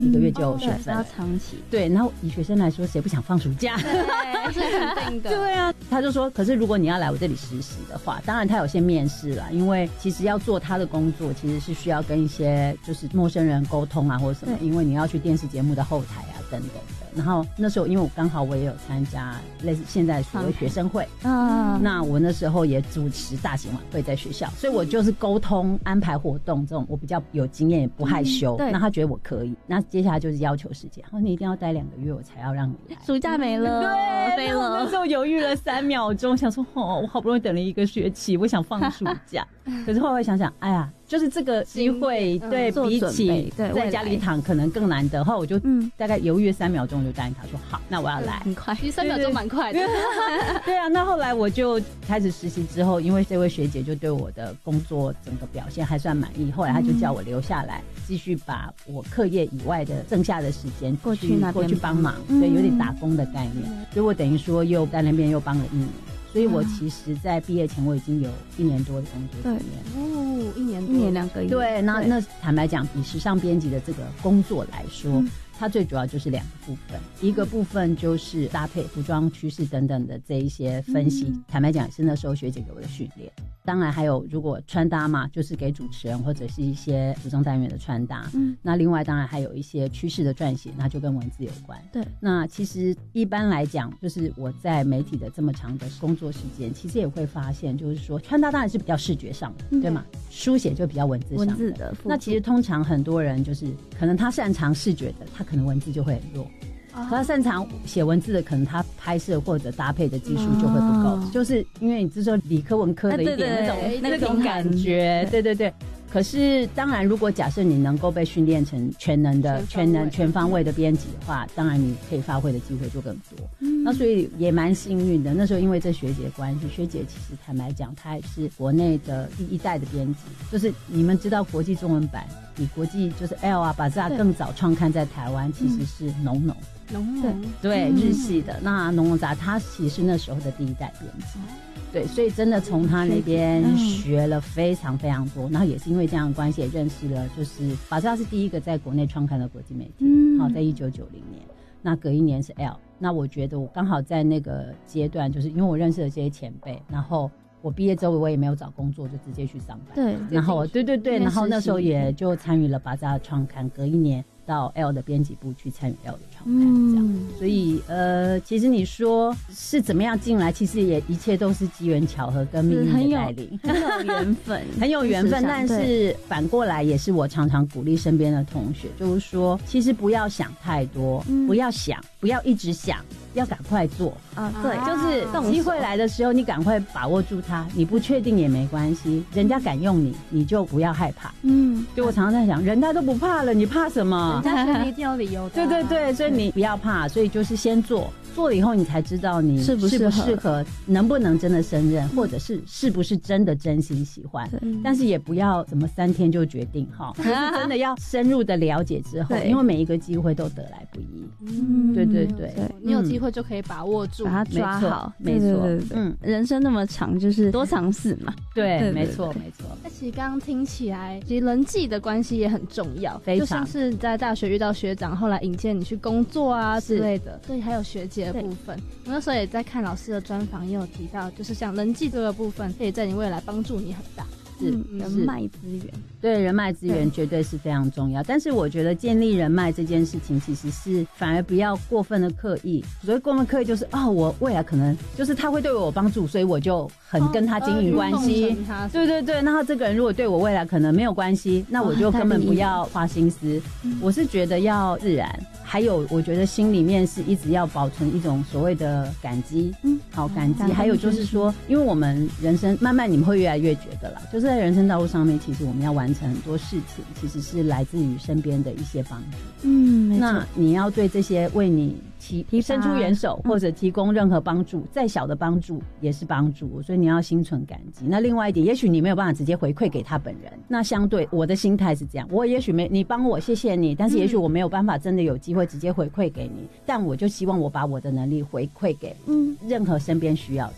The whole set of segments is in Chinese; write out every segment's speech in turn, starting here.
1个月就有学分了， 要长期。 对，然后以学生来说，谁不想放暑假？ 对，是肯定的。 对啊，他就说，可是如果你要来我这里实习的话，当然他有些面试啦，因为其实要做他的工作，其实是需要跟一些就是陌生人沟通啊，或者什么，因为你要去电视节目的后台啊等等的。然后那时候因为我刚好我也有参加类似现在所谓学生会那我那时候也主持大型晚会在学校，所以我就是沟通安排活动这种我比较有经验也不害羞，那他觉得我可以，那接下来就是要求时间，你一定要待2个月我才要让你来， 暑假没了， 对， 飞了。 那时候犹豫了3秒钟，想说我好不容易等了1个学期，我想放暑假可是后来想想，哎呀，就是这个机会对比起在家里躺可能更难得，后来我就大概犹豫3秒钟就答应他说好，那我要来， 很快，其实3秒钟蛮快的对啊，那后来我就开始实习之后，因为这位学姐就对我的工作整个表现还算满意，后来她就叫我留下来继续把我课业以外的剩下的时间过去帮忙，所以有点打工的概念，所以我等于说又在那边又帮了1年，所以我其实在毕业前我已经有1年多的工作经验 ，1年2个月， 对，那坦白讲以时尚编辑的这个工作来说它最主要就是2个部分，一个部分就是搭配服装趋势等等的这一些分析，坦白讲也是那时候学姐给我的训练，当然还有如果穿搭嘛，就是给主持人或者是一些服装单元的穿搭，那另外当然还有一些趋势的撰写，那就跟文字有关，对，那其实一般来讲就是我在媒体的这么长的工作时间，其实也会发现就是说穿搭当然是比较视觉上的，对吗？书写就比较文字上的，那其实通常很多人就是可能他擅长视觉的，他可能文字就会很弱，他擅长写文字的，可能他拍摄或者搭配的技术就会不够，就是因为你这时候理科文科的一点那种感觉，对对对。可是当然如果假设你能够被训练成全方位的编辑的话，当然你可以发挥的机会就更多，那所以也蛮幸运的，那时候因为这学姐的关系，学姐其实坦白讲她也是国内的第一代的编辑，就是你们知道国际中文版比国际就是 L 啊Bazaar更早创刊在台湾其实是农对日系的，那农杂她其实是那时候的第一代编辑，对，所以真的从他那边学了非常非常多，然后也是因为这样的关系也认识了，就是Bazaar是第一个在国内创刊的国际媒体，好，在1990年，那隔1年是 L， 那我觉得我刚好在那个阶段，就是因为我认识了这些前辈，然后我毕业之后我也没有找工作，就直接去上班，对，然后对，然后那时候也就参与了Bazaar的创刊，隔1年到 L 的编辑部去参与 L 的创刊，这样，所以其实你说是怎么样进来，其实也一切都是机缘巧合跟命运的带领， 很有缘分， 很有缘分。但是反过来也是我常常鼓励身边的同学，就是说，其实不要想太多，不要想，不要一直想。要赶快做啊！对，就是机会来的时候，你赶快把握住它。你不确定也没关系，人家敢用你，你就不要害怕。就我常常在想，人家都不怕了，你怕什么？ 人家选你一定有理由的。 对对对，所以你不要怕，所以就是先做。做了以后你才知道你适不适合，能不能真的胜任，或者是不是真的真心喜欢，但是也不要怎么3天就决定哈，就是真的要深入的了解之后，因为每一个机会都得来不易，对对对， 你有机会就可以把握住，把它抓好， 没错， 人生那么长，就是多尝试嘛， 对，没错没错。 那其实刚刚听起来，其实人际的关系也很重要， 非常， 就像是在大学遇到学长，后来引荐你去工作啊之类的，对，还有学姐的部分，我那时候也在看老师的专访，也有提到，就是像人际这个部分，可以在你未来帮助你很大。人脉资源，对，人脉资源绝对是非常重要。但是我觉得建立人脉这件事情，其实是反而不要过分的刻意。所谓过分刻意，就是我未来可能就是他会对我有帮助，所以我就很跟他经营关系。对对对，那他这个人如果对我未来可能没有关系，那我就根本不要花心思。我是觉得要自然。还有我觉得心里面是一直要保存一种所谓的感激，好感激。还有就是说，因为我们人生慢慢你们会越来越觉得啦，就是在人生道路上面，其实我们要完成很多事情，其实是来自于身边的一些帮助。那你要对这些为你伸出援手或者提供任何帮助，再小的帮助也是帮助，所以你要心存感激。那另外一点，也许你没有办法直接回馈给他本人，那相对我的心态是这样，我也许你帮我谢谢你，但是也许我没有办法真的有机会直接回馈给你，但我就希望我把我的能力回馈给任何身边需要的人。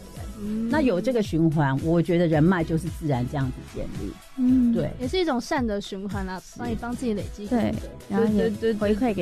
那有这个循环，我觉得人脉就是自然这样子建立。对， 也是一种善的循环啦，帮自己累积。 对，然后也回馈给